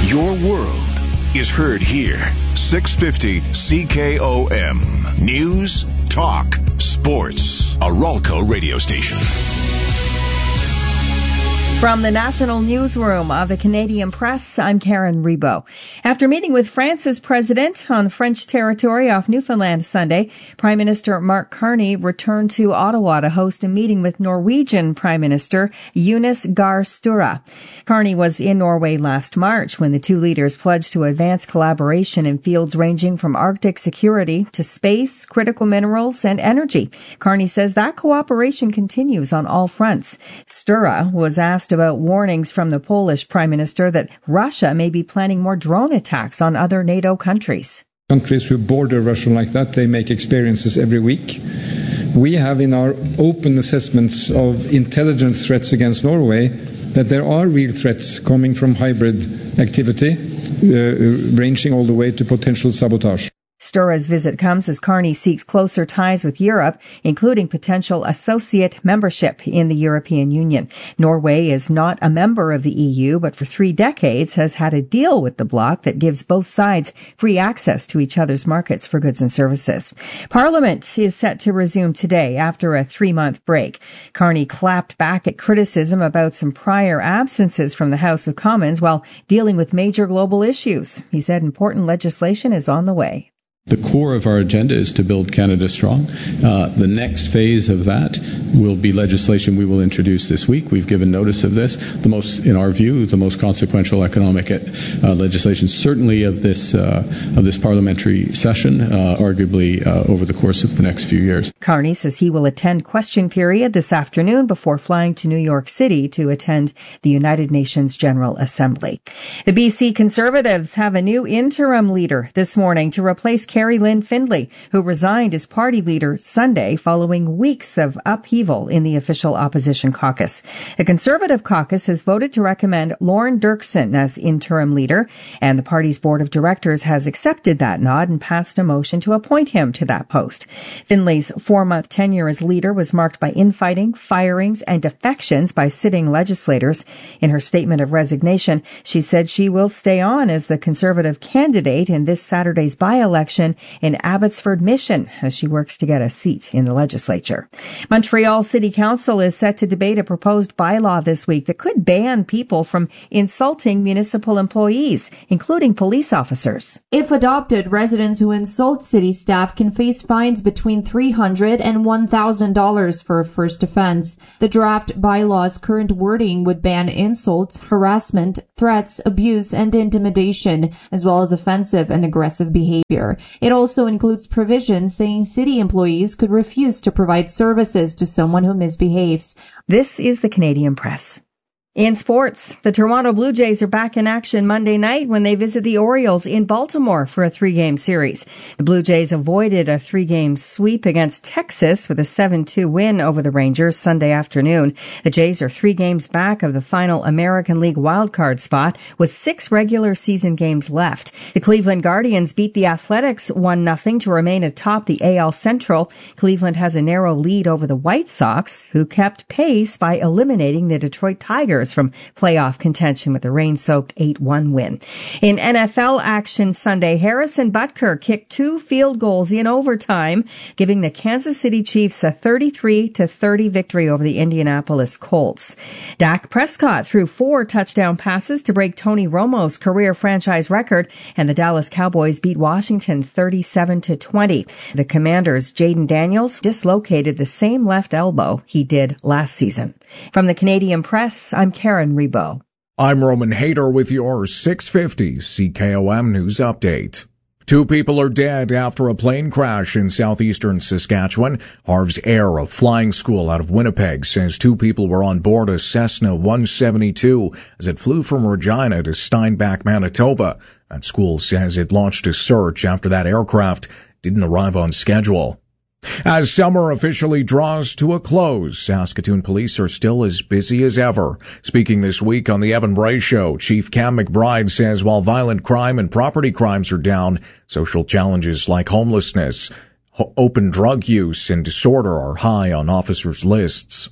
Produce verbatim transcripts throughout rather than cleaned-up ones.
Your world is heard here. six fifty C K O M. News, talk, sports. A Ralco radio station. From the National Newsroom of the Canadian Press, I'm Karen Rebo. After meeting with France's president on French territory off Newfoundland Sunday, Prime Minister Mark Carney returned to Ottawa to host a meeting with Norwegian Prime Minister Jonas Gahr Sture. Carney was in Norway last March when the two leaders pledged to advance collaboration in fields ranging from Arctic security to space, critical minerals, and energy. Carney says that cooperation continues on all fronts. Sture was asked about warnings from the Polish Prime Minister that Russia may be planning more drone attacks on other NATO countries. Countries who border Russia like that, they make experiences every week. We have in our open assessments of intelligence threats against Norway that there are real threats coming from hybrid activity, uh, ranging all the way to potential sabotage. Sture's visit comes as Carney seeks closer ties with Europe, including potential associate membership in the European Union. Norway is not a member of the E U, but for three decades has had a deal with the bloc that gives both sides free access to each other's markets for goods and services. Parliament is set to resume today after a three-month break. Carney clapped back at criticism about some prior absences from the House of Commons while dealing with major global issues. He said important legislation is on the way. The core of our agenda is to build Canada strong. Uh, the next phase of that will be legislation we will introduce this week. We've given notice of this. The most, in our view, the most consequential economic uh, legislation, certainly of this uh, of this parliamentary session, uh, arguably uh, over the course of the next few years. Carney says he will attend question period this afternoon before flying to New York City to attend the United Nations General Assembly. The B C Conservatives have a new interim leader this morning to replace Carrie Lynn Findlay, who resigned as party leader Sunday following weeks of upheaval in the official opposition caucus. The Conservative caucus has voted to recommend Lorne Dirksen as interim leader, and the party's board of directors has accepted that nod and passed a motion to appoint him to that post. Findlay's four-month tenure as leader was marked by infighting, firings, and defections by sitting legislators. In her statement of resignation, she said she will stay on as the Conservative candidate in this Saturday's by-election in Abbotsford Mission as she works to get a seat in the legislature. Montreal City Council is set to debate a proposed bylaw this week that could ban people from insulting municipal employees, including police officers. If adopted, residents who insult city staff can face fines between three hundred dollars and one thousand dollars for a first offense. The draft bylaw's current wording would ban insults, harassment, threats, abuse, and intimidation, as well as offensive and aggressive behavior. It also includes provisions saying city employees could refuse to provide services to someone who misbehaves. This is the Canadian Press. In sports, the Toronto Blue Jays are back in action Monday night when they visit the Orioles in Baltimore for a three-game series. The Blue Jays avoided a three-game sweep against Texas with a seven two win over the Rangers Sunday afternoon. The Jays are three games back of the final American League wildcard spot with six regular season games left. The Cleveland Guardians beat the Athletics one nothing to remain atop the A L Central. Cleveland has a narrow lead over the White Sox, who kept pace by eliminating the Detroit Tigers from playoff contention with a rain-soaked eight one win. In N F L action Sunday, Harrison Butker kicked two field goals in overtime, giving the Kansas City Chiefs a thirty-three to thirty victory over the Indianapolis Colts. Dak Prescott threw four touchdown passes to break Tony Romo's career franchise record, and the Dallas Cowboys beat Washington thirty-seven to twenty. The Commanders' Jaden Daniels dislocated the same left elbow he did last season. From the Canadian Press, I'm Karen Rebo. I'm Roman Hayter with your six fifty C K O M News Update. Two people are dead after a plane crash in southeastern Saskatchewan. Harv's Air, a flying school out of Winnipeg, says two people were on board a Cessna one seventy-two as it flew from Regina to Steinbach, Manitoba. That school says it launched a search after that aircraft didn't arrive on schedule. As summer officially draws to a close, Saskatoon police are still as busy as ever. Speaking this week on the Evan Bray Show, Chief Cam McBride says while violent crime and property crimes are down, social challenges like homelessness, ho- open drug use, and disorder are high on officers' lists.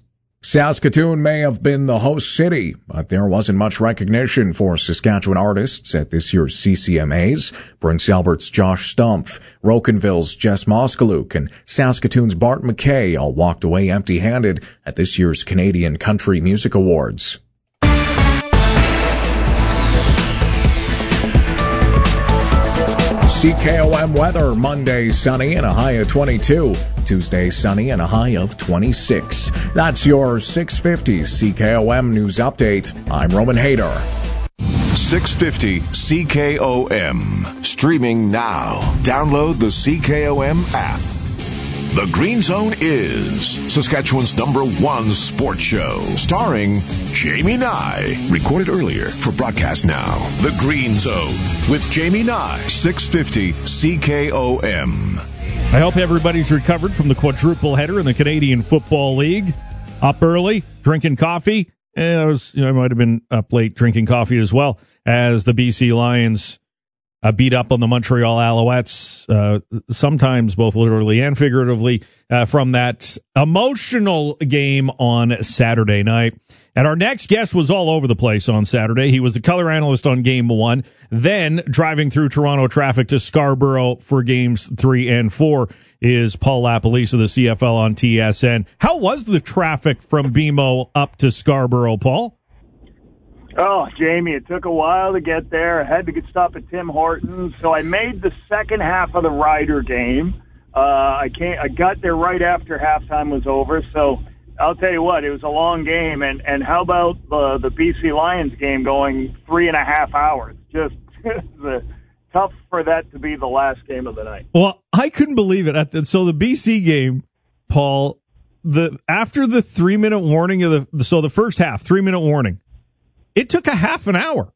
Saskatoon may have been the host city, but there wasn't much recognition for Saskatchewan artists at this year's C C M As. Prince Albert's Josh Stumpf, Rocanville's Jess Moskaluk, and Saskatoon's Bart McKay all walked away empty-handed at this year's Canadian Country Music Awards. C K O M weather, Monday sunny and a high of twenty-two. Tuesday sunny and a high of twenty-six. That's your six fifty C K O M News Update. I'm Roman Hayter. six fifty C K O M. Streaming now. Download the C K O M app. The Green Zone is Saskatchewan's number one sports show, starring Jamie Nye. Recorded earlier for broadcast now. The Green Zone with Jamie Nye. six fifty C K O M. I hope everybody's recovered from the quadruple header in the Canadian Football League. Up early, drinking coffee. And I was, you know, I might have been up late drinking coffee as well as the B C Lions Uh, beat up on the Montreal Alouettes, uh, sometimes both literally and figuratively, uh, from that emotional game on Saturday night. And our next guest was all over the place on Saturday. He was the color analyst on game one, then driving through Toronto traffic to Scarborough for games three and four is Paul LaPolice of the C F L on T S N. How was the traffic from B M O up to Scarborough, Paul? Oh, Jamie, it took a while to get there. I had to get stop at Tim Hortons, so I made the second half of the Rider game. Uh, I can't. I got there right after halftime was over, so I'll tell you what, it was a long game. And, and how about the, the B C Lions game going three and a half hours? Just the, tough for that to be the last game of the night. Well, I couldn't believe it. At the, so the B C game, Paul, the after the three-minute warning of the so the first half, three-minute warning, it took a half an hour.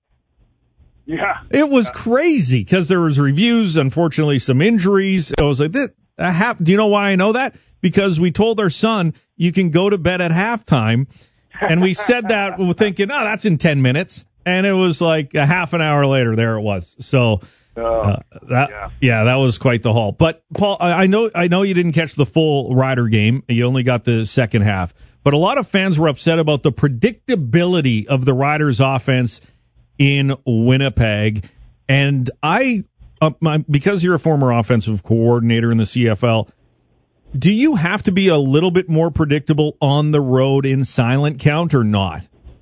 Yeah. It was yeah. crazy because there was reviews, unfortunately some injuries. I was like, this, a half, do you know why I know that? Because we told our son you can go to bed at halftime, and we said that thinking, oh, that's in ten minutes, and it was like a half an hour later, there it was. So uh, that yeah. yeah, that was quite the haul. But Paul, I know I know you didn't catch the full Rider game. You only got the second half. But a lot of fans were upset about the predictability of the Riders' offense in Winnipeg. And I, uh, my, because you're a former offensive coordinator in the C F L, do you have to be a little bit more predictable on the road in silent count or not?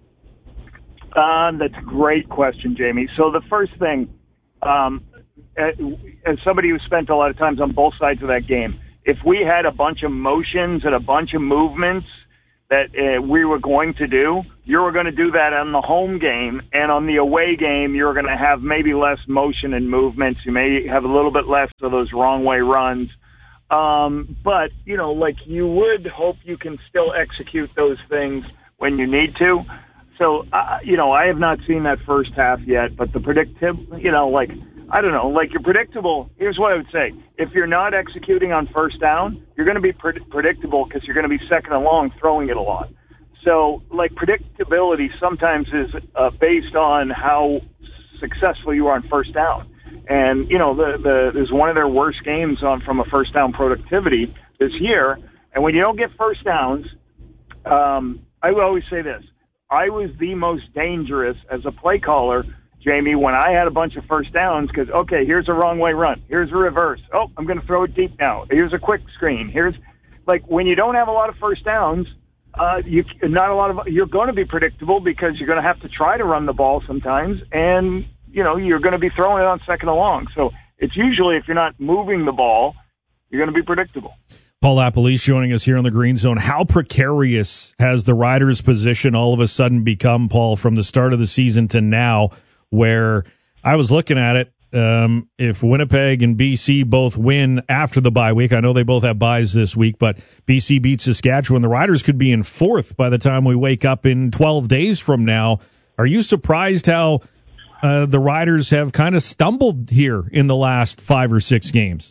Um, that's a great question, Jamie. So the first thing, um, as somebody who spent a lot of times on both sides of that game, if we had a bunch of motions and a bunch of movements that uh, we were going to do, you were going to do that on the home game, and on the away game, you're going to have maybe less motion and movements. You may have a little bit less of those wrong way runs. Um, but, you know, like you would hope you can still execute those things when you need to. So, uh, you know, I have not seen that first half yet, but the predictive, you know, like, I don't know, like you're predictable. Here's what I would say. If you're not executing on first down, you're going to be pre- predictable because you're going to be second and long throwing it a lot. So, like, predictability sometimes is uh, based on how successful you are on first down. And, you know, the, the, there's one of their worst games on from a first down productivity this year. And when you don't get first downs, um, I would always say this. I was the most dangerous as a play caller, Jamie, when I had a bunch of first downs, because, okay, here's a wrong way run. Here's a reverse. Oh, I'm going to throw it deep now. Here's a quick screen. Here's, like, when you don't have a lot of first downs, uh, you not a lot of, you're going to be predictable because you're going to have to try to run the ball sometimes, and, you know, you're going to be throwing it on second and long. So it's usually, if you're not moving the ball, you're going to be predictable. Paul LaPolice joining us here on the Green Zone. How precarious has the Riders' position all of a sudden become, Paul, from the start of the season to now, where I was looking at it, um, if Winnipeg and B C both win after the bye week, I know they both have byes this week, but B C beats Saskatchewan, the Riders could be in fourth by the time we wake up in twelve days from now. Are you surprised how uh, the Riders have kind of stumbled here in the last five or six games?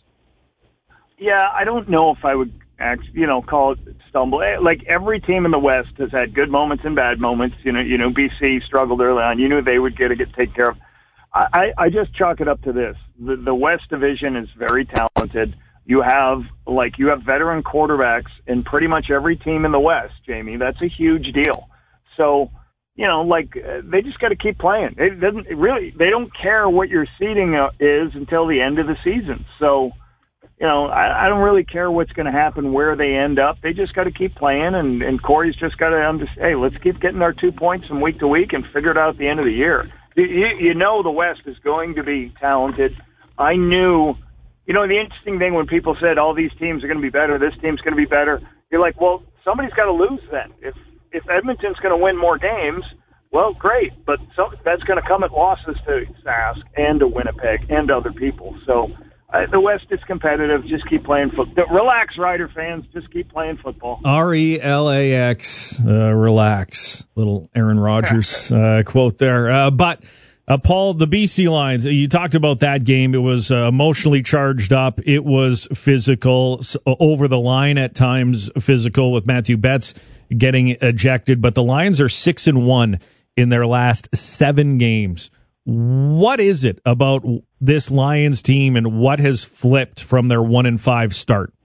Yeah, I don't know if I would, actually, you know, call it stumble. Like every team in the West has had good moments and bad moments. You know, you know, B C struggled early on. You knew they would get to get taken care of. I, I just chalk it up to this: the, the West Division is very talented. You have, like, you have veteran quarterbacks in pretty much every team in the West, Jamie. That's a huge deal. So, you know, like, uh, they just got to keep playing. It doesn't it really, they don't care what your seeding uh, is until the end of the season. So, you know, I, I don't really care what's going to happen, where they end up. They just got to keep playing, and, and Corey's just got to understand, hey, let's keep getting our two points from week to week and figure it out at the end of the year. You, you know the West is going to be talented. I knew, you know, the interesting thing when people said all these teams are going to be better, this team's going to be better, you're like, well, somebody's got to lose then. If if Edmonton's going to win more games, well, great, but so, that's going to come at losses to Sask and to Winnipeg and other people. So uh, the West is competitive. Just keep playing football. Relax, Rider fans. Just keep playing football. R E L A X, uh, relax. Little Aaron Rodgers uh, quote there. Uh, but, uh, Paul, the B C Lions, you talked about that game. It was uh, emotionally charged up. It was physical, over the line at times physical, with Matthew Betts getting ejected. But the Lions are six and one in their last seven games. What is it about this Lions team, and what has flipped from their one and five start?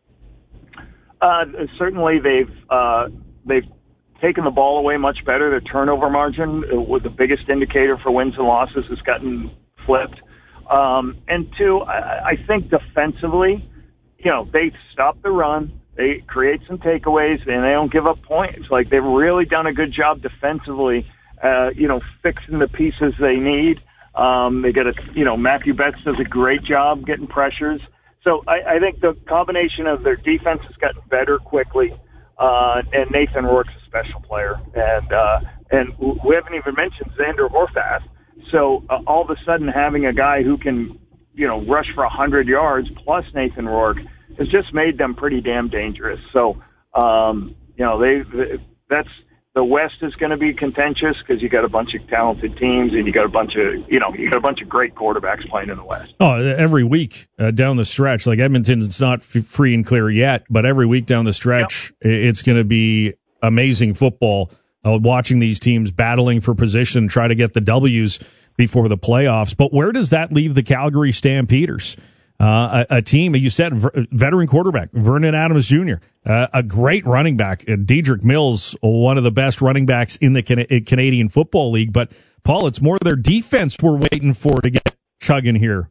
Uh, certainly, they've uh, they've taken the ball away much better. Their turnover margin, was the biggest indicator for wins and losses, has gotten flipped. Um, and two, I, I think defensively, you know, they stop the run, they create some takeaways, and they don't give up points. Like, they've really done a good job defensively. Uh, you know, fixing the pieces they need. Um, they get a, you know, Matthew Betts does a great job getting pressures. So I, I think the combination of their defense has gotten better quickly, uh, and Nathan Rourke's a special player. And, uh, and we haven't even mentioned Xander Horvath. So uh, all of a sudden having a guy who can, you know, rush for one hundred yards plus Nathan Rourke has just made them pretty damn dangerous. So, um, you know, they, they that's, the West is going to be contentious because you got a bunch of talented teams, and you got a bunch of, you know, you got a bunch of great quarterbacks playing in the West. Oh, every week uh, down the stretch, like Edmonton's not f- free and clear yet, but every week down the stretch, yep. It's going to be amazing football. Uh, watching these teams battling for position, try to get the W's before the playoffs. But where does that leave the Calgary Stampeders? Uh, a, a team, you said, ver, veteran quarterback, Vernon Adams Junior, uh, a great running back, uh, Dedrick Mills, one of the best running backs in the Can- Canadian Football League. But, Paul, it's more their defense we're waiting for to get chugging here.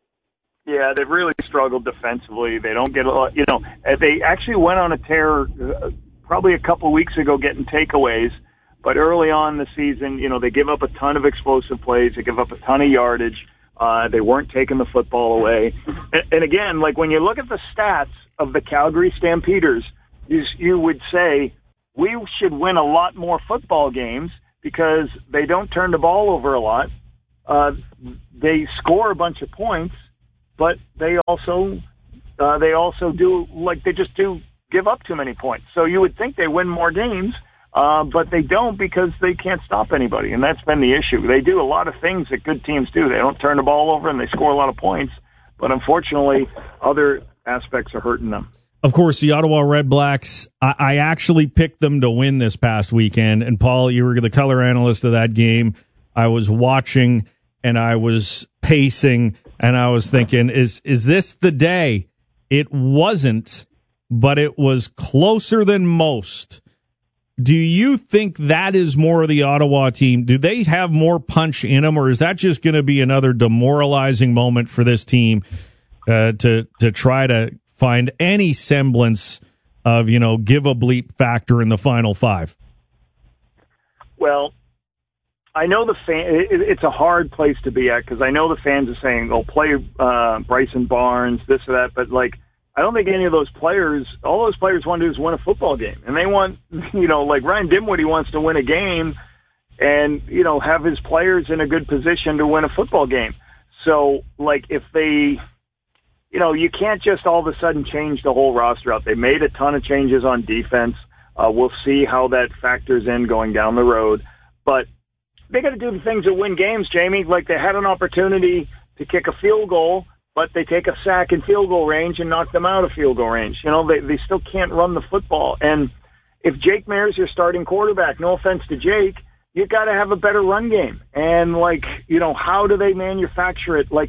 Yeah, they've really struggled defensively. They don't get a lot, you know, they actually went on a tear uh, probably a couple of weeks ago getting takeaways. But early on in the season, you know, they give up a ton of explosive plays. They give up a ton of yardage. Uh, they weren't taking the football away. And, and again, like when you look at the stats of the Calgary Stampeders, you, you would say we should win a lot more football games because they don't turn the ball over a lot. Uh, they score a bunch of points, but they also, uh, they also do, like they just do give up too many points. So you would think they win more games. Uh, but they don't because they can't stop anybody, and that's been the issue. They do a lot of things that good teams do. They don't turn the ball over, and they score a lot of points, but unfortunately, other aspects are hurting them. Of course, the Ottawa Red Blacks, I, I actually picked them to win this past weekend, and Paul, you were the color analyst of that game. I was watching, and I was pacing, and I was thinking, is is this the day? It wasn't, but it was closer than most. Do you think that is more of the Ottawa team? Do they have more punch in them, or is that just going to be another demoralizing moment for this team uh, to to try to find any semblance of, you know, give a bleep factor in the final five? Well, I know the fan. It, it's a hard place to be at because I know the fans are saying, "Oh, play uh, Bryson Barnes, this or that," but like. I don't think any of those players, all those players want to do is win a football game. And they want, you know, like Ryan Dimwitty wants to win a game and, you know, have his players in a good position to win a football game. So, like, if they, you know, you can't just all of a sudden change the whole roster out. They made a ton of changes on defense. Uh, we'll see how that factors in going down the road. But they got to do the things that win games, Jamie. Like, they had an opportunity to kick a field goal, but they take a sack in field goal range and knock them out of field goal range. You know, they they still can't run the football. And if Jake Maier's your starting quarterback, no offense to Jake, you got to have a better run game. And, like, you know, how do they manufacture it? Like,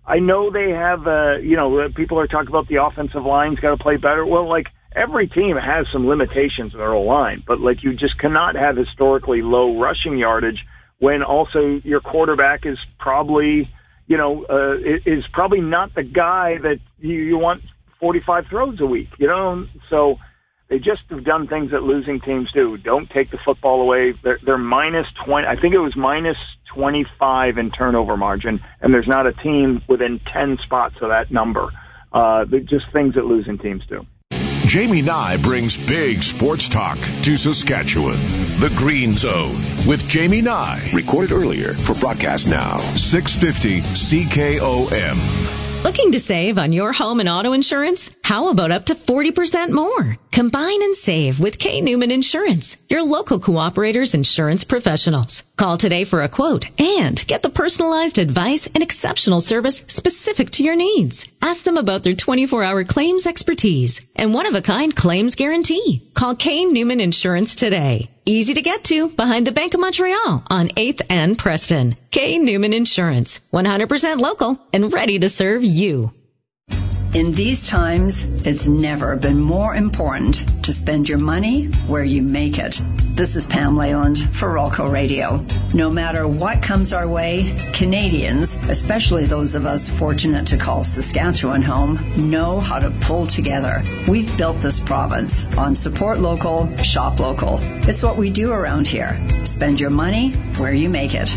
I know they have, uh, you know, people are talking about the offensive line's got to play better. Well, like, every team has some limitations in their O-line, but, like, you just cannot have historically low rushing yardage when also your quarterback is probably, you know, uh, is probably not the guy that you, you want forty-five throws a week, you know? So they just have done things that losing teams do. Don't take the football away. They're, they're minus twenty. I think it was minus twenty-five in turnover margin, and there's not a team within ten spots of that number. Uh, they're just things that losing teams do. Jamie Nye brings big sports talk to Saskatchewan. The Green Zone with Jamie Nye. Recorded earlier for broadcast now. six fifty C K O M. Looking to save on your home and auto insurance? How about up to forty percent more? Combine and save with K. Newman Insurance, your local Cooperator's insurance professionals. Call today for a quote and get the personalized advice and exceptional service specific to your needs. Ask them about their twenty-four hour claims expertise and one-of-a-kind claims guarantee. Call K. Newman Insurance today. Easy to get to behind the Bank of Montreal on eighth and Preston. K. Newman Insurance, one hundred percent local and ready to serve you. In these times, it's never been more important to spend your money where you make it. This is Pam Leyland for Rolco Radio. No matter what comes our way, Canadians, especially those of us fortunate to call Saskatchewan home, know how to pull together. We've built this province on support local, shop local. It's what we do around here. Spend your money where you make it.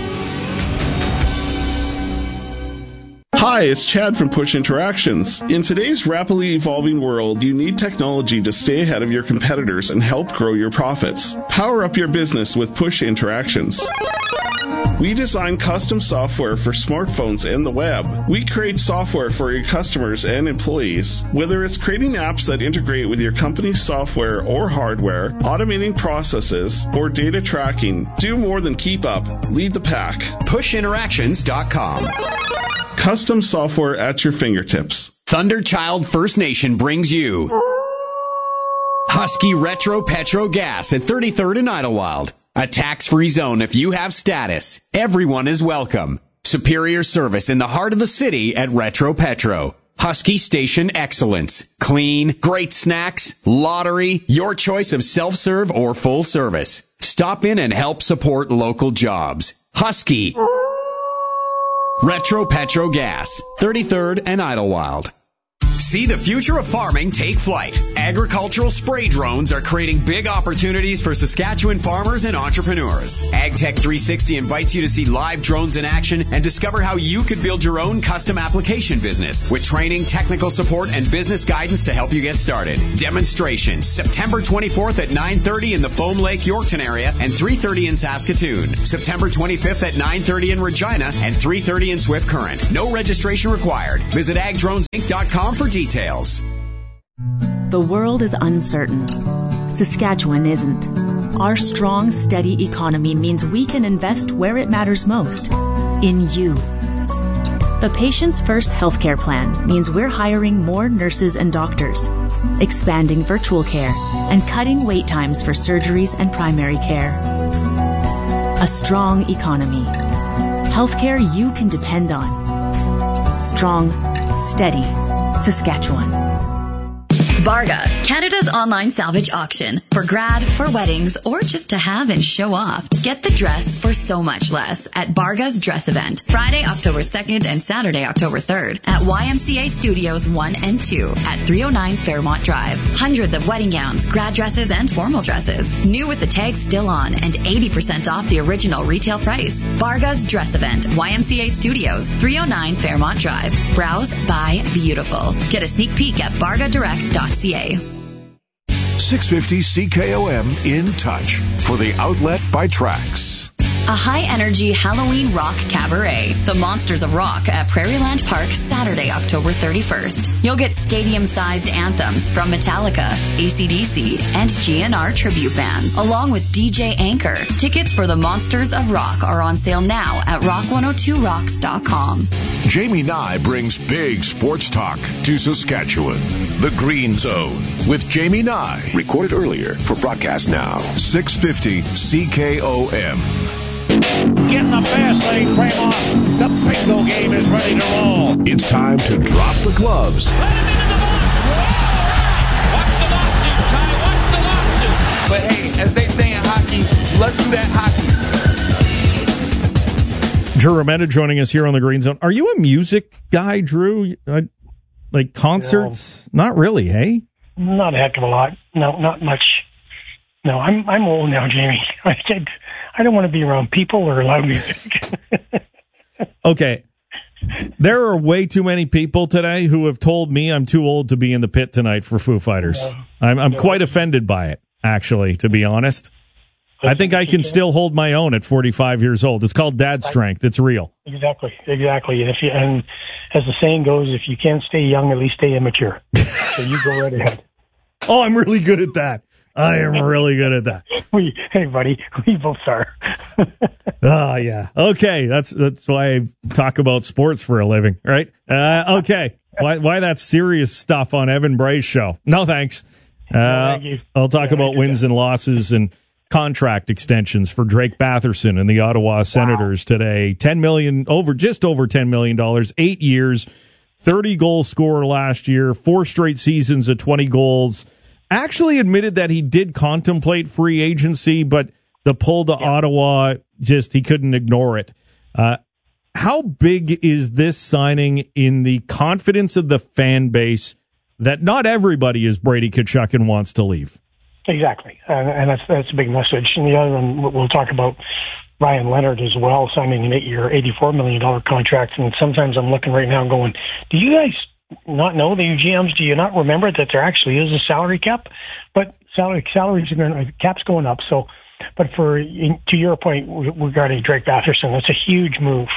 Hi, it's Chad from Push Interactions. In today's rapidly evolving world, you need technology to stay ahead of your competitors and help grow your profits. Power up your business with Push Interactions. We design custom software for smartphones and the web. We create software for your customers and employees. Whether it's creating apps that integrate with your company's software or hardware, automating processes, or data tracking, do more than keep up. Lead the pack. push interactions dot com. Custom software at your fingertips. Thunderchild First Nation brings you Husky Retro Petro Gas at thirty-third and Idlewild. A tax-free zone if you have status. Everyone is welcome. Superior service in the heart of the city at Retro Petro. Husky Station Excellence. Clean, great snacks, lottery, your choice of self-serve or full service. Stop in and help support local jobs. Husky. Retro Petro Gas, thirty-third and Idlewild. See the future of farming take flight. Agricultural spray drones are creating big opportunities for Saskatchewan farmers and entrepreneurs. AgTech three sixty invites you to see live drones in action and discover how you could build your own custom application business with training, technical support, and business guidance to help you get started. Demonstrations September twenty-fourth at nine thirty in the Foam Lake, Yorkton area and three thirty in Saskatoon. September twenty-fifth at nine thirty in Regina and three thirty in Swift Current. No registration required. Visit ag drones inc dot com for details. The world is uncertain. Saskatchewan isn't. Our strong, steady economy means we can invest where it matters most, in you. The Patients First healthcare plan means we're hiring more nurses and doctors, expanding virtual care, and cutting wait times for surgeries and primary care. A strong economy. Healthcare you can depend on. Strong, steady Saskatchewan. Barga, Canada's online salvage auction. For grad, for weddings, or just to have and show off. Get the dress for so much less at Barga's Dress Event. Friday, October second and Saturday, October third at Y M C A Studios one and two at three oh nine Fairmont Drive. Hundreds of wedding gowns, grad dresses, and formal dresses. New with the tags still on and eighty percent off the original retail price. Barga's Dress Event, Y M C A Studios, three oh nine Fairmont Drive. Browse, buy, beautiful. Get a sneak peek at barga direct dot c a. six fifty C K O M In Touch for the outlet by Trax. A high-energy Halloween rock cabaret, The Monsters of Rock at Prairieland Park, Saturday, October thirty-first. You'll get stadium-sized anthems from Metallica, A C D C, and G N R Tribute Band, along with D J Anchor. Tickets for The Monsters of Rock are on sale now at rock one oh two rocks dot com. Jamie Nye brings big sports talk to Saskatchewan. The Green Zone with Jamie Nye. Recorded earlier for broadcast now. six fifty C K O M. Get in the fast lane, Fremont. The bingo game is ready to roll. It's time to drop the gloves. But hey, as they say in hockey, let's do that hockey. Drew Remenda joining us here on the Green Zone. Are you a music guy, Drew? Like concerts? No. Not really, hey? Not a heck of a lot. No, not much. No, I'm I'm old now, Jamie. I I don't want to be around people or loud music. Okay. There are way too many people today who have told me I'm too old to be in the pit tonight for Foo Fighters. No. I'm I'm no. quite offended by it, actually, to be honest. I think I can still hold my own at forty-five years old. It's called dad strength. It's real. Exactly, exactly. And if you, and as the saying goes, if you can't stay young, at least stay immature. So you go right ahead. Oh, I'm really good at that. I am really good at that. We, hey, buddy, we both are. Oh, yeah. Okay, that's that's why I talk about sports for a living, right? Uh, okay, why why that serious stuff on Evan Bray's show? No, thanks. Uh, no, thank you. I'll talk yeah, about wins and losses and contract extensions for Drake Batherson and the Ottawa Senators wow. today. Ten million over, just over ten million dollars, eight years, thirty goal scorer last year, four straight seasons of twenty goals. Actually admitted that he did contemplate free agency, but the pull to yeah. Ottawa, just he couldn't ignore it. Uh, how big is this signing in the confidence of the fan base that not everybody is Brady Tkachuk and wants to leave? Exactly, and, and that's that's a big message. And the other one, we'll talk about Ryan Leonard as well, signing an eight-year, eighty-four million dollars contract. And sometimes I'm looking right now going, do you guys not know, the G Ms, do you not remember that there actually is a salary cap? But salary salaries are going, cap's going up. So, but for to your point regarding Drake Batherson, that's a huge move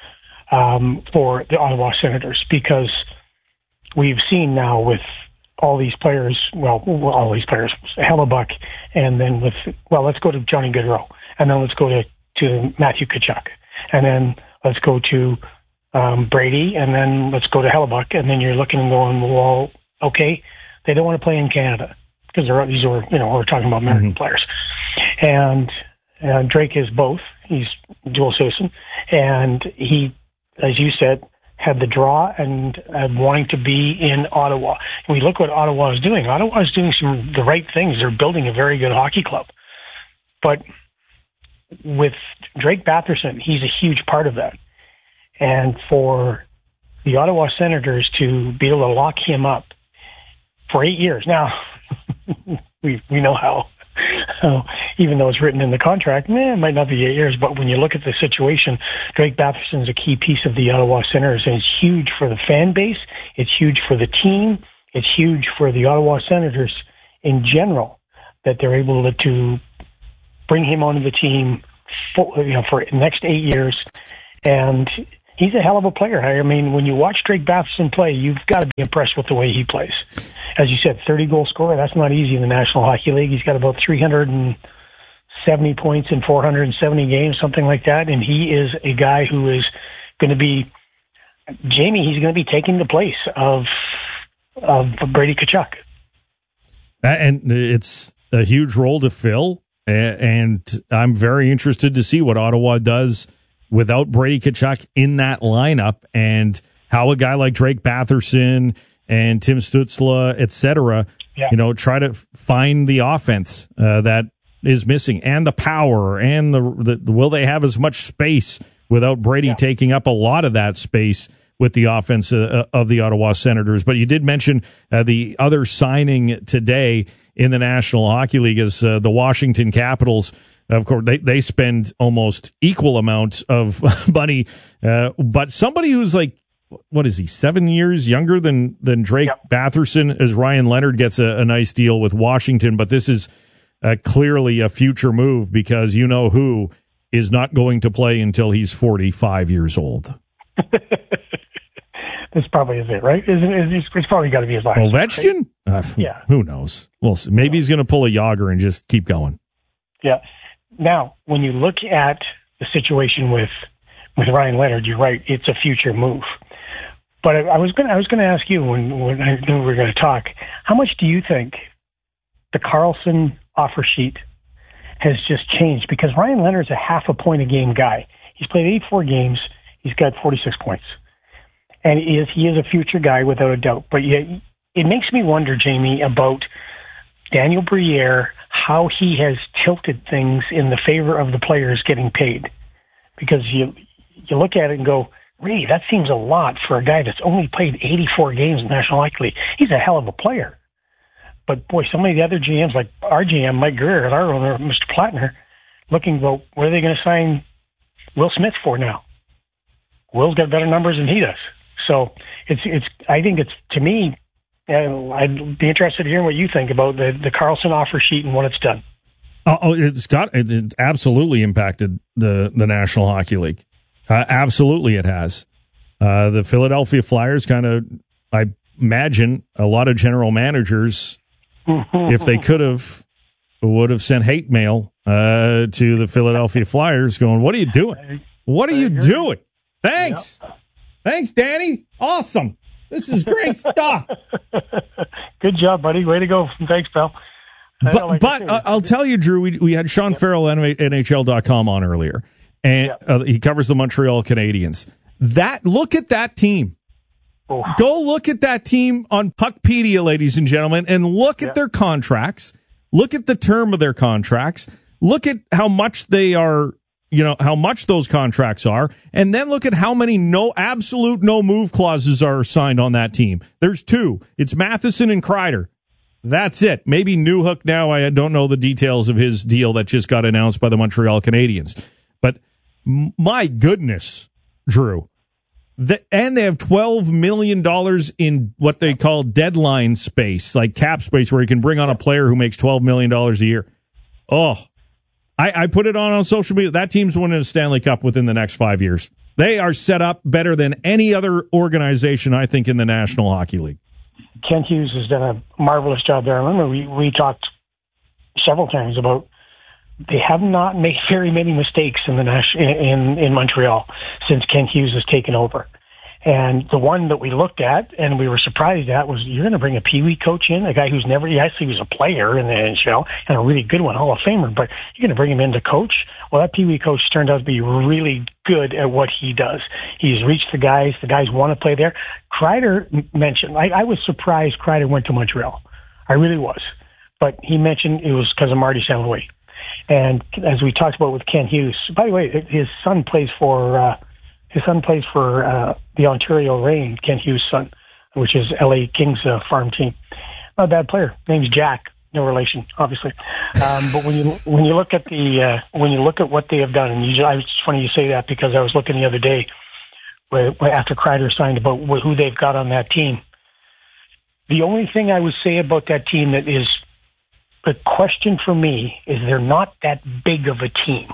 um, for the Ottawa Senators, because we've seen now with all these players, well, all these players, Hellebuck, and then with, well, let's go to Johnny Gaudreau, and then let's go to, to Matthew Tkachuk, and then let's go to um, Brady, and then let's go to Hellebuck, and then you're looking and going, well, okay, they don't want to play in Canada, because they're, these are, you know, we're talking about American mm-hmm. players. And uh, Drake is both. He's dual citizen, and he, as you said, had the draw and uh, wanting to be in Ottawa. And we look what Ottawa is doing. Ottawa is doing some the right things. They're building a very good hockey club. But with Drake Batherson, he's a huge part of that. And for the Ottawa Senators to be able to lock him up for eight years. Now, we we know how. So even though it's written in the contract, man, it might not be eight years, but when you look at the situation, Drake Batherson is a key piece of the Ottawa Senators, and it's huge for the fan base, it's huge for the team, it's huge for the Ottawa Senators in general, that they're able to, to bring him onto the team for, you know, for the next eight years. And he's a hell of a player. I mean, when you watch Drake Batherson play, you've got to be impressed with the way he plays. As you said, thirty-goal scorer, that's not easy in the National Hockey League. He's got about three hundred seventy points in four hundred seventy games, something like that. And he is a guy who is going to be, Jamie, he's going to be taking the place of, of Brady Tkachuk. And it's a huge role to fill. And I'm very interested to see what Ottawa does without Brady Tkachuk in that lineup, and how a guy like Drake Batherson and Tim Stützle, et cetera, yeah. you know, try to find the offense uh, that is missing, and the power, and the, the will they have as much space without Brady yeah. taking up a lot of that space with the offense uh, of the Ottawa Senators. But you did mention uh, the other signing today in the National Hockey League is uh, the Washington Capitals. Of course, they, they spend almost equal amount of money, uh, but somebody who's like, what is he, seven years younger than, than Drake yep. Batherson, as Ryan Leonard gets a, a nice deal with Washington, but this is uh, clearly a future move, because you know who is not going to play until he's forty-five years old. This probably is it, right? It's, it's probably got to be his last. Ovechkin? Right? Uh, yeah. Who knows? We'll see. Maybe he's going to pull a Yager and just keep going. Yeah. Now, when you look at the situation with with Ryan Leonard, you're right; it's a future move. But I, I was going I was going to ask you when when I knew we were going to talk, how much do you think the Karlsson offer sheet has just changed because Ryan Leonard's a half a point a game guy. He's played eighty-four games. He's got forty-six points. And he is, he is a future guy without a doubt. But yet, it makes me wonder, Jamie, about Daniel Briere, how he has tilted things in the favor of the players getting paid. Because you you look at it and go, Ray, that seems a lot for a guy that's only played eighty-four games in the National Hockey League. He's a hell of a player. But, boy, some of the other G Ms, like our G M, Mike Greer, and our owner, Mister Plattner, looking, well, what are they going to sign Will Smith for now? Will's got better numbers than he does. So it's it's. I think it's, to me, uh, I'd be interested in hearing what you think about the, the Carlson offer sheet and what it's done. Oh, it's got it's absolutely impacted the, the National Hockey League. Uh, absolutely, it has. Uh, the Philadelphia Flyers kind of, I imagine, a lot of general managers, if they could have, would have sent hate mail uh, to the Philadelphia Flyers, going, "What are you doing? What are you doing? Thanks, yep. Thanks, Danny. Awesome. This is great stuff. Good job, buddy. Way to go. Thanks, pal." But, like but uh, I'll tell you, Drew, we, we had Sean yep. Farrell, N H L dot com, on earlier, and yep. uh, he covers the Montreal Canadiens. That look at that team. Oh. Go look at that team on Puckpedia, ladies and gentlemen, and look yep. at their contracts. Look at the term of their contracts. Look at how much they are, you know, how much those contracts are, and then look at how many no absolute no move clauses are signed on that team. There's two. It's Matheson and Kreider. That's it. Maybe Newhook now. I don't know the details of his deal that just got announced by the Montreal Canadiens. But my goodness, Drew. The, and they have twelve million dollars in what they call deadline space, like cap space, where you can bring on a player who makes twelve million dollars a year. Oh, I, I put it on on social media. That team's winning a Stanley Cup within the next five years. They are set up better than any other organization, I think, in the National Hockey League. Kent Hughes has done a marvelous job there. I remember we, we talked several times about they have not made very many mistakes in the Nash, in, in Montreal since Kent Hughes has taken over. And the one that we looked at and we were surprised at was, you're going to bring a Pee Wee coach in, a guy who's never, yes, he was a player in the N H L and a really good one, Hall of Famer, but you're going to bring him in to coach? Well, that Pee Wee coach turned out to be really good at what he does. He's reached the guys. The guys want to play there. Kreider mentioned, I, I was surprised Kreider went to Montreal. I really was. But he mentioned it was because of Marty Saint Louis. And as we talked about with Kent Hughes, by the way, his son plays for, uh, his son plays for, uh, the Ontario Reign, Kent Hughes' son, which is L A Kings' uh, farm team. Not a bad player. Name's Jack. No relation, obviously. Um, but when you, when you look at the, uh, when you look at what they have done, and you, I was funny you say that because I was looking the other day where, where after Kreider signed about who they've got on that team. The only thing I would say about that team that is a question for me is they're not that big of a team.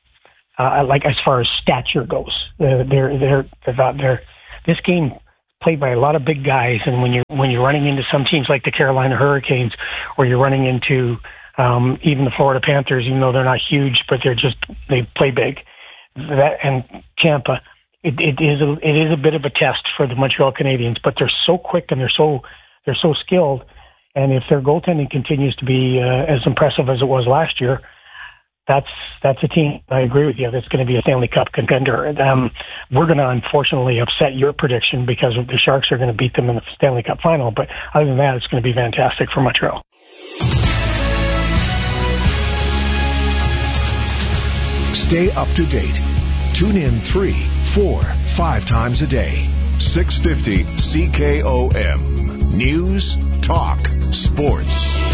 Uh, like as far as stature goes, uh, they're, they're, they're, they're, this game played by a lot of big guys. And when you're, when you're running into some teams like the Carolina Hurricanes, or you're running into, um, even the Florida Panthers, even though they're not huge, but they're just, they play big, that, and Tampa, it, it is a, it is a bit of a test for the Montreal Canadiens, but they're so quick and they're so, they're so skilled. And if their goaltending continues to be uh, as impressive as it was last year, that's that's a team, I agree with you, that's going to be a Stanley Cup contender. Um, we're going to unfortunately upset your prediction because the Sharks are going to beat them in the Stanley Cup final. But other than that, it's going to be fantastic for Montreal. Stay up to date. Tune in three, four, five times a day. six fifty C K O M. News, talk, sports.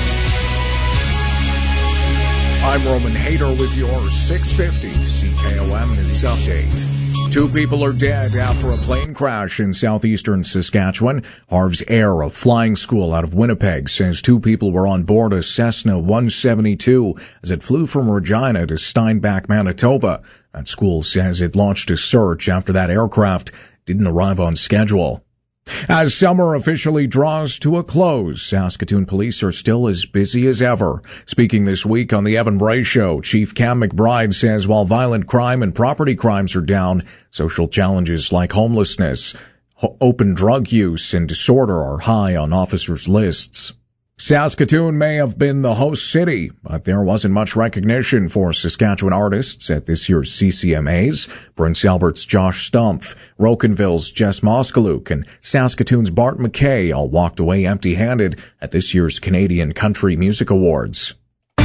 I'm Roman Hayter with your six fifty C K O M News Update. Two people are dead after a plane crash in southeastern Saskatchewan. Harv's Air, a flying school out of Winnipeg, says two people were on board a Cessna one seventy-two as it flew from Regina to Steinbach, Manitoba. That school says it launched a search after that aircraft didn't arrive on schedule. As summer officially draws to a close, Saskatoon police are still as busy as ever. Speaking this week on the Evan Bray Show, Chief Cam McBride says while violent crime and property crimes are down, social challenges like homelessness, ho- open drug use, and disorder are high on officers' lists. Saskatoon may have been the host city, but there wasn't much recognition for Saskatchewan artists at this year's C C M As. Prince Albert's Josh Stumpf, Rocanville's Jess Moskaluk, and Saskatoon's Bart McKay all walked away empty-handed at this year's Canadian Country Music Awards.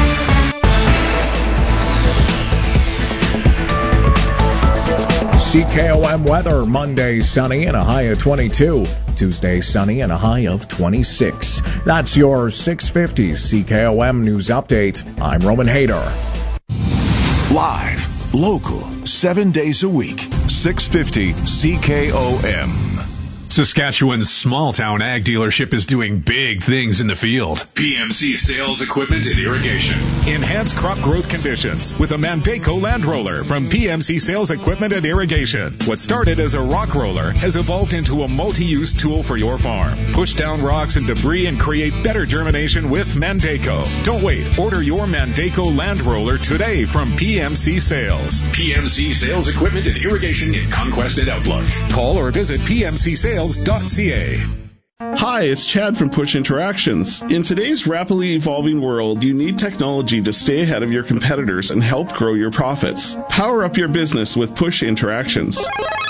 C K O M weather, Monday sunny and a high of twenty-two. Tuesday sunny and a high of twenty-six. That's your six fifty C K O M News Update. I'm Roman Hayter. Live, local, seven days a week. six fifty C K O M. Saskatchewan's small-town ag dealership is doing big things in the field. P M C Sales Equipment and Irrigation. Enhance crop growth conditions with a Mandaco land roller from P M C Sales Equipment and Irrigation. What started as a rock roller has evolved into a multi-use tool for your farm. Push down rocks and debris and create better germination with Mandaco. Don't wait. Order your Mandaco land roller today from P M C Sales. P M C Sales Equipment and Irrigation in Conquest and Outlook. Call or visit P M C sales dot C A. Hi, it's Chad from Push Interactions. In today's rapidly evolving world, you need technology to stay ahead of your competitors and help grow your profits. Power up your business with Push Interactions.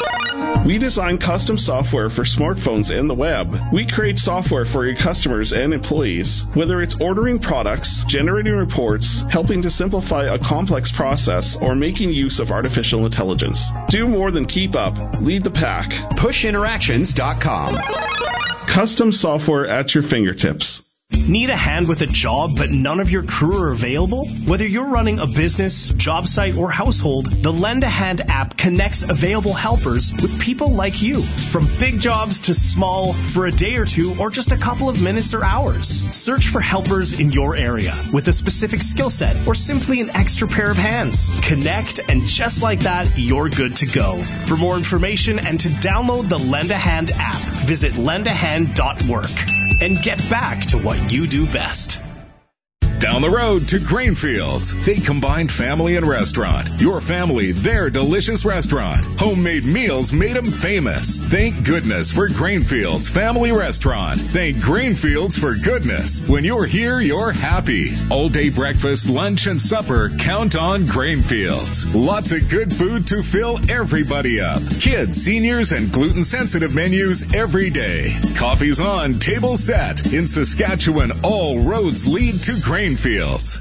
We design custom software for smartphones and the web. We create software for your customers and employees. Whether it's ordering products, generating reports, helping to simplify a complex process, or making use of artificial intelligence. Do more than keep up. Lead the pack. push interactions dot com. Custom software at your fingertips. Need a hand with a job, but none of your crew are available? Whether you're running a business, job site, or household, the Lend a Hand app connects available helpers with people like you. From big jobs to small, for a day or two, or just a couple of minutes or hours. Search for helpers in your area with a specific skill set, or simply an extra pair of hands. Connect, and just like that, you're good to go. For more information and to download the Lend a Hand app, visit lend a hand dot work. And get back to what you do best. Down the road to Grainfields. They combine family and restaurant. Your family, their delicious restaurant. Homemade meals made them famous. Thank goodness for Grainfields Family Restaurant. Thank Grainfields for goodness. When you're here, you're happy. All day breakfast, lunch, and supper, count on Grainfields. Lots of good food to fill everybody up. Kids, seniors, and gluten-sensitive menus every day. Coffee's on, table set. In Saskatchewan, all roads lead to Grainfields. Fields.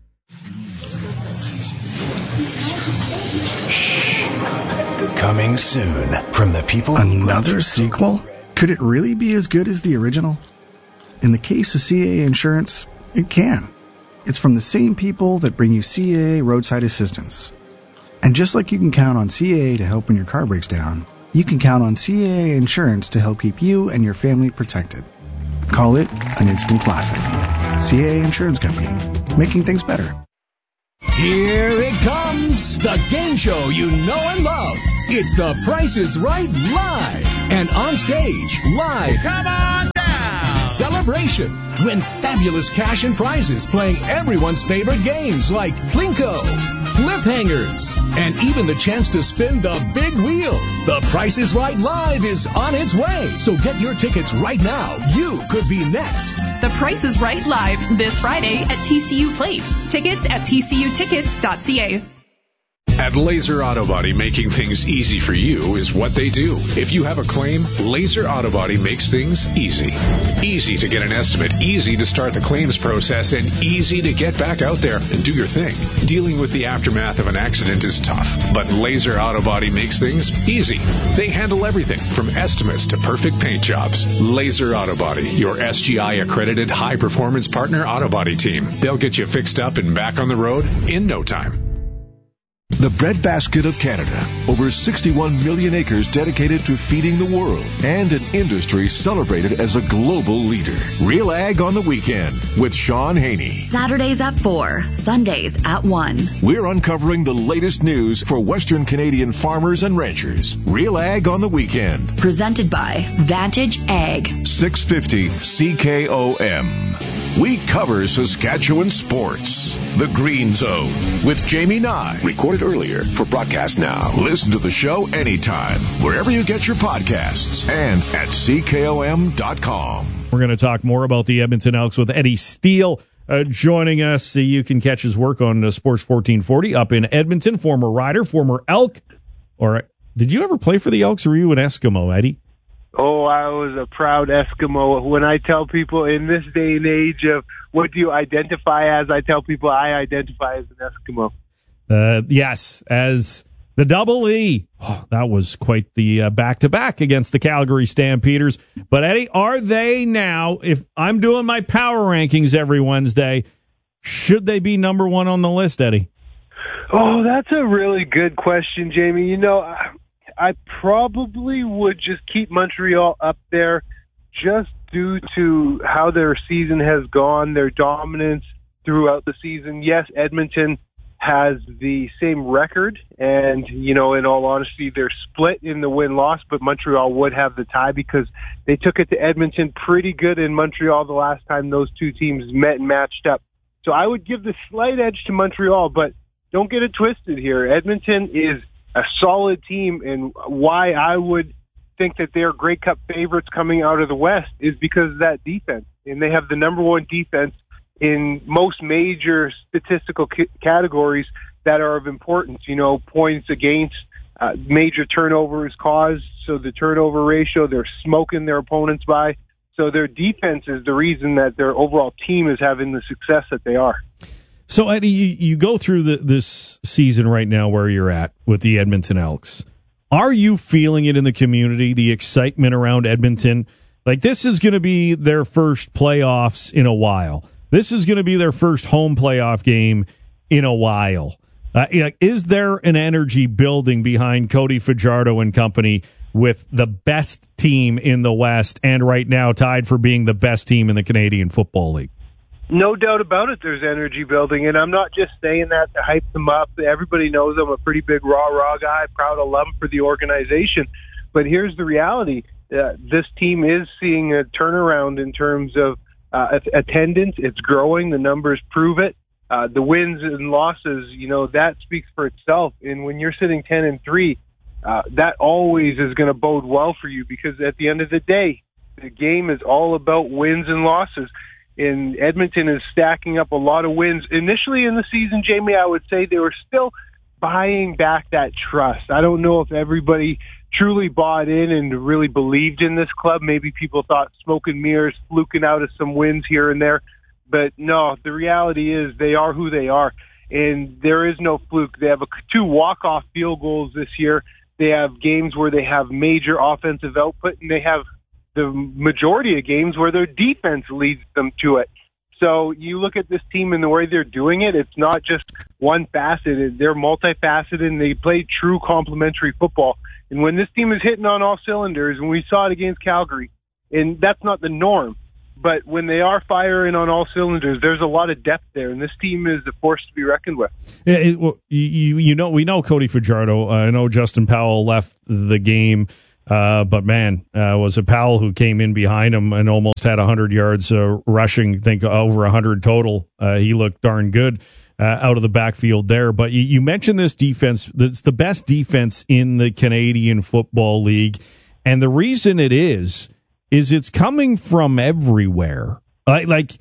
Shh. Coming soon from the people. Another sequel? Could it really be as good as the original? In the case of C A A Insurance, it can. It's from the same people that bring you C A A Roadside Assistance. And just like you can count on C A A to help when your car breaks down, you can count on C A A Insurance to help keep you and your family protected. Call it an instant classic. C A A Insurance Company, making things better. Here it comes, the game show you know and love. It's The Price is Right Live. And on stage, live. Come on down! Celebration. Win fabulous cash and prizes playing everyone's favorite games like Plinko, Cliffhangers, and even the chance to spin the big wheel. The Price is Right Live is on its way. So get your tickets right now. You could be next. The Price is Right Live this Friday at T C U Place. Tickets at T C U tickets dot C A. At Laser Auto Body, making things easy for you is what they do. If you have a claim, Laser Auto Body makes things easy. Easy to get an estimate, easy to start the claims process, and easy to get back out there and do your thing. Dealing with the aftermath of an accident is tough, but Laser Auto Body makes things easy. They handle everything from estimates to perfect paint jobs. Laser Auto Body, your S G I-accredited high-performance partner auto body team. They'll get you fixed up and back on the road in no time. The breadbasket of Canada. Over sixty-one million acres dedicated to feeding the world, and an industry celebrated as a global leader. Real Ag on the Weekend with Sean Haney. Saturdays at four, Sundays at one. We're uncovering the latest news for Western Canadian farmers and ranchers. Real Ag on the Weekend. Presented by Vantage Ag. six fifty C K O M. We cover Saskatchewan sports. The Green Zone with Jamie Nye. Recorded earlier for broadcast now. Listen to the show anytime, wherever you get your podcasts, and at C K O M dot com. We're going to talk more about the Edmonton Elks with Eddie Steele uh, joining us. You can catch his work on uh, Sports fourteen forty up in Edmonton. Former Rider, former Elk. Or did you ever play for the Elks, or were you an Eskimo, Eddie? Oh, I was a proud Eskimo. When I tell people in this day and age of what do you identify as, I tell people I identify as an Eskimo. Uh, yes, as the Double E. Oh, that was quite the uh, back-to-back against the Calgary Stampeders. But, Eddie, are they now, if I'm doing my power rankings every Wednesday, should they be number one on the list, Eddie? Oh, that's a really good question, Jamie. You know, I, I probably would just keep Montreal up there just due to how their season has gone, their dominance throughout the season. Yes, Edmonton has the same record, and, you know, in all honesty, they're split in the win-loss, but Montreal would have the tie because they took it to Edmonton pretty good in Montreal the last time those two teams met and matched up. So I would give the slight edge to Montreal, but don't get it twisted here. Edmonton is a solid team, and why I would think that they're Grey Cup favorites coming out of the West is because of that defense, and they have the number one defense in most major statistical c- categories that are of importance, you know, points against, uh, major turnovers caused, so the turnover ratio, they're smoking their opponents by. So their defense is the reason that their overall team is having the success that they are. So, Eddie, you, you go through the, this season right now where you're at with the Edmonton Elks. Are you feeling it in the community, the excitement around Edmonton? Like, this is going to be their first playoffs in a while. This is going to be their first home playoff game in a while. Uh, is there an energy building behind Cody Fajardo and company with the best team in the West and right now tied for being the best team in the Canadian Football League? No doubt about it, there's energy building, and I'm not just saying that to hype them up. Everybody knows I'm a pretty big rah-rah guy, proud alum for the organization. But here's the reality. Uh, this team is seeing a turnaround in terms of uh, attendance. It's growing. The numbers prove it. Uh, the wins and losses, you know, that speaks for itself. And when you're sitting ten and three, uh, that always is going to bode well for you because at the end of the day, the game is all about wins and losses. And Edmonton is stacking up a lot of wins. Initially in the season, Jamie, I would say they were still buying back that trust. I don't know if everybody truly bought in and really believed in this club. Maybe people thought smoke and mirrors, fluking out of some wins here and there. But no, the reality is they are who they are. And there is no fluke. They have a, two walk-off field goals this year. They have games where they have major offensive output, and they have the majority of games where their defense leads them to it. So you look at this team and the way they're doing it, it's not just one facet. They're multifaceted, and they play true complementary football. And when this team is hitting on all cylinders, and we saw it against Calgary, and that's not the norm, but when they are firing on all cylinders, there's a lot of depth there, and this team is a force to be reckoned with. Yeah, it, well, you, you know, we know Cody Fajardo. Uh, I know Justin Powell left the game. Uh, but man, uh, was it Powell who came in behind him and almost had one hundred yards uh, rushing, I think over one hundred total. Uh, he looked darn good uh, out of the backfield there. But you, you mentioned this defense. It's the best defense in the Canadian Football League. And the reason it is, is it's coming from everywhere. Uh, like,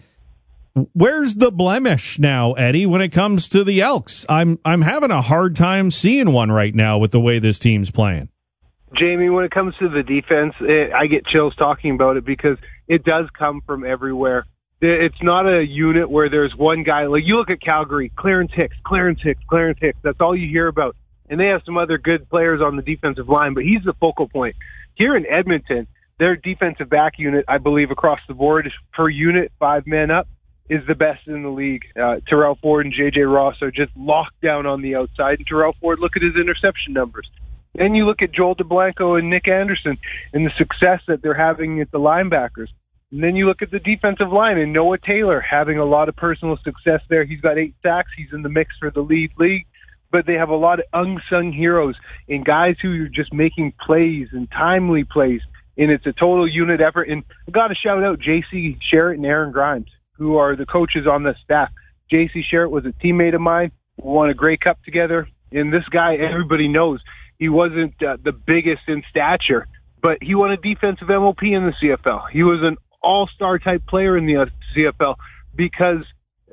where's the blemish now, Eddie, when it comes to the Elks? I'm, I'm having a hard time seeing one right now with the way this team's playing. Jamie, when it comes to the defense, it, I get chills talking about it because it does come from everywhere. It's not a unit where there's one guy. Like, you look at Calgary, Clarence Hicks, Clarence Hicks, Clarence Hicks. That's all you hear about. And they have some other good players on the defensive line, but he's the focal point. Here in Edmonton, their defensive back unit, I believe, across the board, per unit, five men up, is the best in the league. Uh, Terrell Ford and J J Ross are just locked down on the outside. And Terrell Ford, look at his interception numbers. Then you look at Joel DeBlanco and Nick Anderson and the success that they're having at the linebackers. And then you look at the defensive line and Noah Taylor having a lot of personal success there. He's got eight sacks. He's in the mix for the lead league. But they have a lot of unsung heroes and guys who are just making plays and timely plays. And it's a total unit effort. And I've got to shout out J C Sherritt and Aaron Grimes, who are the coaches on the staff. J C Sherritt was a teammate of mine. We won a Grey Cup together. And this guy, everybody knows, he wasn't uh, the biggest in stature, but he won a defensive M O P in the C F L. He was an all-star type player in the C F L, because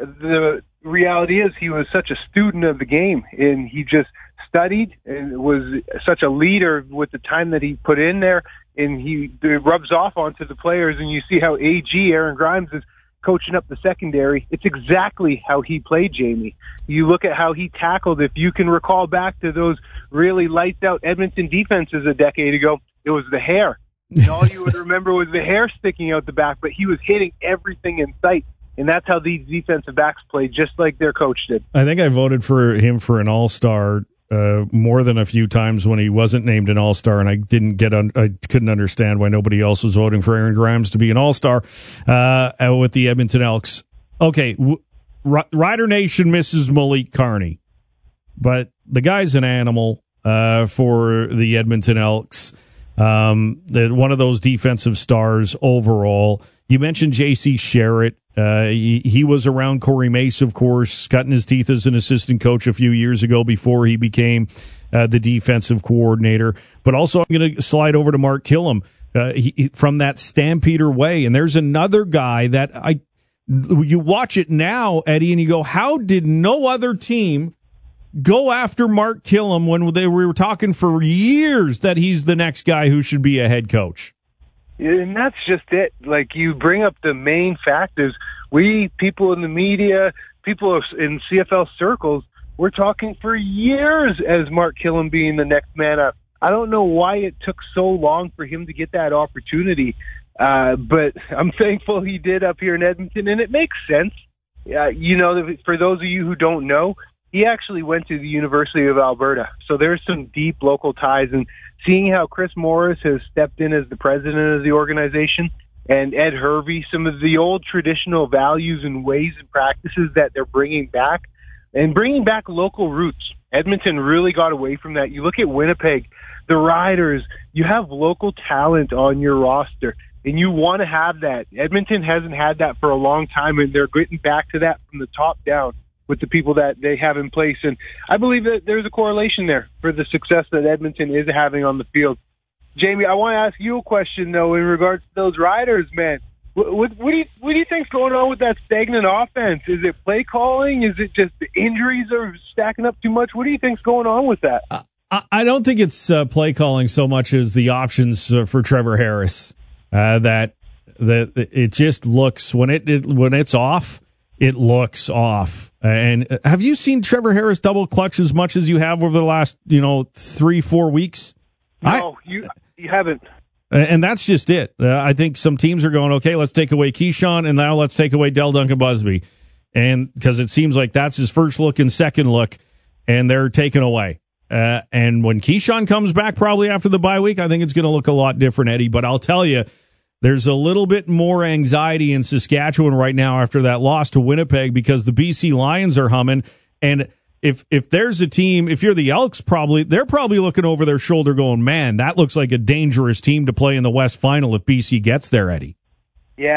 the reality is he was such a student of the game, and he just studied and was such a leader with the time that he put in there, and he it rubs off onto the players. And you see how A G, Aaron Grimes, is coaching up the secondary. It's exactly how he played, Jamie. You look at how he tackled. If you can recall back to those really lights out Edmonton defenses a decade ago, it was the hair. And all you would remember was the hair sticking out the back, but he was hitting everything in sight. And that's how these defensive backs play, just like their coach did. I think I voted for him for an all-star uh, more than a few times when he wasn't named an all-star, and I didn't get un- I couldn't understand why nobody else was voting for Aaron Grimes to be an all-star uh, with the Edmonton Elks. Okay, w- R- Rider Nation misses Malik Carney, but the guy's an animal uh, for the Edmonton Elks. Um, the, one of those defensive stars overall. You mentioned J C Sherritt. Uh, he, he was around Corey Mace, of course, cutting his teeth as an assistant coach a few years ago before he became uh, the defensive coordinator. But also, I'm going to slide over to Mark Killam uh, he, from that Stampeder way. And there's another guy that I you watch it now, Eddie, and you go, how did no other team go after Mark Killam when they were talking for years that he's the next guy who should be a head coach? And that's just it. Like, you bring up the main factors. We, people in the media, people in C F L circles, we're talking for years as Mark Killam being the next man up. I don't know why it took so long for him to get that opportunity, uh, but I'm thankful he did up here in Edmonton, and it makes sense. Uh, you know, for those of you who don't know, he actually went to the University of Alberta, so there's some deep local ties. And seeing how Chris Morris has stepped in as the president of the organization, and Ed Hervey, some of the old traditional values and ways and practices that they're bringing back, and bringing back local roots. Edmonton really got away from that. You look at Winnipeg, the Riders, you have local talent on your roster, and you want to have that. Edmonton hasn't had that for a long time, and they're getting back to that from the top down with the people that they have in place. And I believe that there's a correlation there for the success that Edmonton is having on the field. Jamie, I want to ask you a question, though, in regards to those Riders, man. What, what, what do you what do you think's going on with that stagnant offense? Is it play calling? Is it just the injuries are stacking up too much? What do you think's going on with that? Uh, I, I don't think it's uh, play calling so much as the options uh, for Trevor Harris. Uh, that that it just looks when it, it when it's off. It looks off. And have you seen Trevor Harris double clutch as much as you have over the last, you know, three, four weeks? No, I, you you haven't. And that's just it. Uh, I think some teams are going, okay, let's take away Keyshawn, and now let's take away Del Duncan Busby. And because it seems like that's his first look and second look, and they're taken away. Uh, and when Keyshawn comes back probably after the bye week, I think it's going to look a lot different, Eddie. But I'll tell you, there's a little bit more anxiety in Saskatchewan right now after that loss to Winnipeg because the B C Lions are humming. And if if there's a team, if you're the Elks, probably they're probably looking over their shoulder going, man, that looks like a dangerous team to play in the West Final if B C gets there, Eddie.